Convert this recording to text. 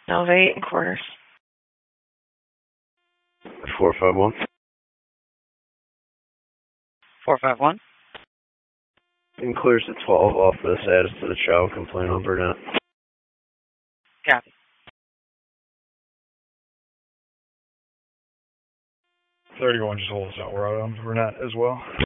Elevate and quarters. 451. 451. And clears the 12 off the status to the child complaint on Burnett. Copy. 31, just hold us out. We're out on Burnett as well.